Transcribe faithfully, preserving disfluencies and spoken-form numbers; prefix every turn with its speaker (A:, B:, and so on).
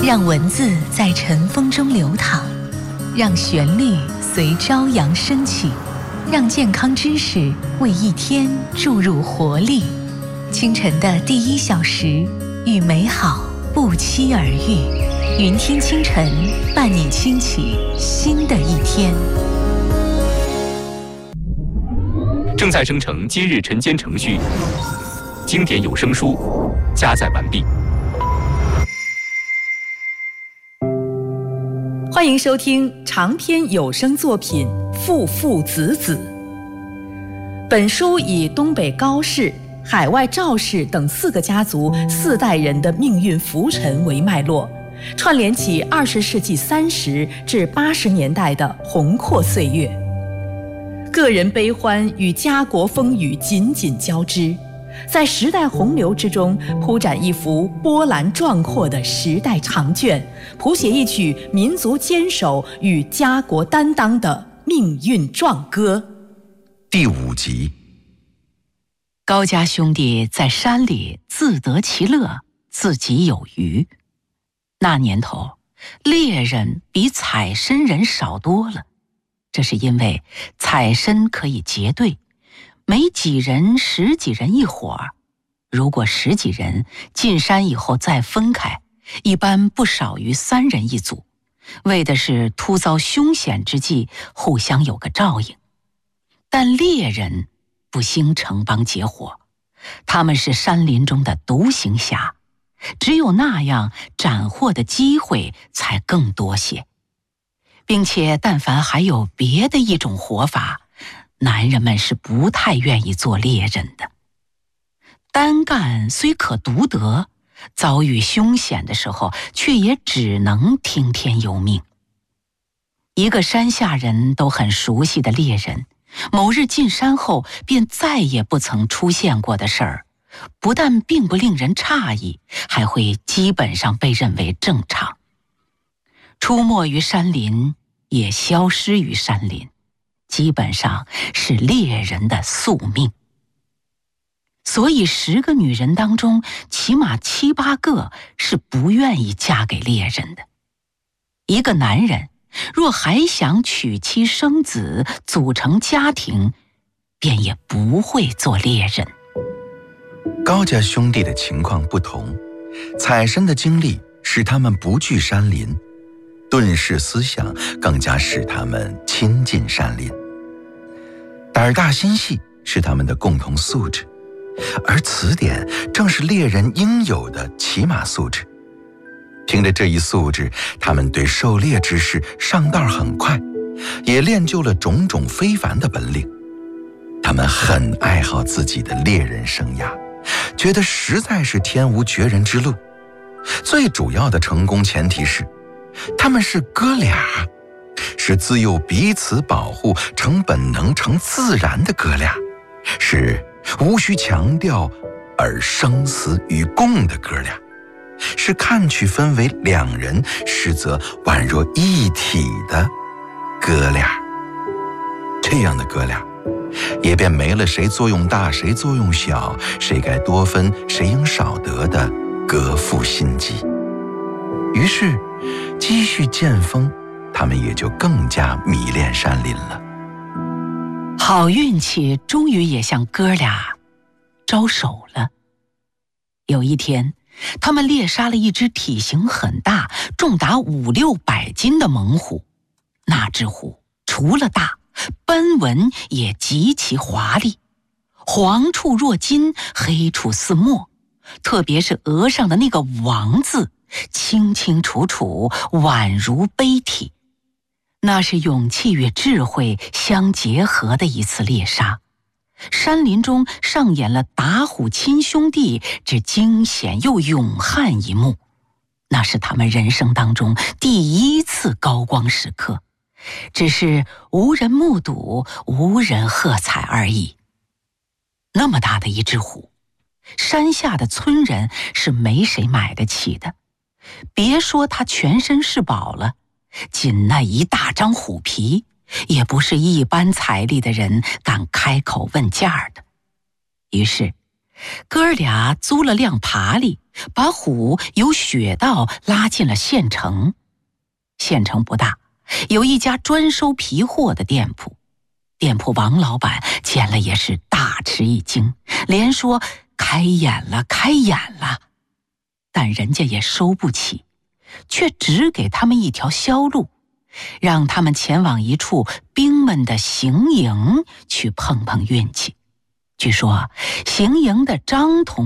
A: 让文字在尘风中流淌，让旋律随朝阳升起，让健康知识为一天注入活力。清晨的第一小时，与美好不期而遇。云听清晨，伴你轻启新的一天。
B: 正在生成今日晨间程序，经典有声书加载完毕。
C: 欢迎收听长篇有声作品《父父子子》。本书以东北高氏、海外赵氏等四个家族四代人的命运浮沉为脉络，串联起二十世纪三十至八十年代的宏阔岁月，个人悲欢与家国风雨紧紧交织，在时代洪流之中铺展一幅波澜壮阔的时代长卷，谱写一曲民族坚守与家国担当的命运壮歌。
D: 第五集。
E: 高家兄弟在山里自得其乐，自己有余。那年头，猎人比采参人少多了，这是因为采参可以结队，每几人十几人一伙儿，如果十几人进山以后再分开，一般不少于三人一组，为的是突遭凶险之际互相有个照应。但猎人不兴成帮结伙，他们是山林中的独行侠，只有那样斩获的机会才更多些，并且但凡还有别的一种活法，男人们是不太愿意做猎人的。单干虽可独得，遭遇凶险的时候却也只能听天由命。一个山下人都很熟悉的猎人，某日进山后便再也不曾出现过的事儿，不但并不令人诧异，还会基本上被认为正常。出没于山林，也消失于山林，基本上是猎人的宿命。所以十个女人当中，起码七八个是不愿意嫁给猎人的。一个男人若还想娶妻生子，组成家庭，便也不会做猎人。
D: 高家兄弟的情况不同，采参的经历使他们不惧山林，遁世思想更加使他们亲近山林。胆大心细是他们的共同素质，而此点正是猎人应有的起码素质。凭着这一素质，他们对狩猎之事上道很快，也练就了种种非凡的本领。他们很爱好自己的猎人生涯，觉得实在是天无绝人之路。最主要的成功前提是，他们是哥俩，是自幼彼此保护成本能成自然的哥俩，是无需强调而生死与共的哥俩，是看去分为两人，实则宛若一体的哥俩。这样的哥俩，也便没了谁作用大谁作用小，谁该多分谁应少得的革父心机。于是积蓄渐丰，他们也就更加迷恋山林了。
E: 好运气终于也向哥俩招手了。有一天，他们猎杀了一只体型很大、重达五六百斤的猛虎。那只虎除了大，斑纹也极其华丽，黄处若金，黑处似墨，特别是额上的那个王字，清清楚楚，宛如碑体。那是勇气与智慧相结合的一次猎杀。山林中上演了打虎亲兄弟之惊险又勇悍一幕，那是他们人生当中第一次高光时刻，只是无人目睹，无人喝彩而已。那么大的一只虎，山下的村人是没谁买得起的，别说他全身是宝了，仅那一大张虎皮，也不是一般财力的人敢开口问价的。于是哥儿俩租了辆爬犁，把虎由雪道拉进了县城。县城不大，有一家专收皮货的店铺。店铺王老板见了也是大吃一惊，连说开眼了，开眼了。但人家也收不起，却只给他们一条销路，让他们前往一处兵们的行营去碰碰运气。据说行营的张同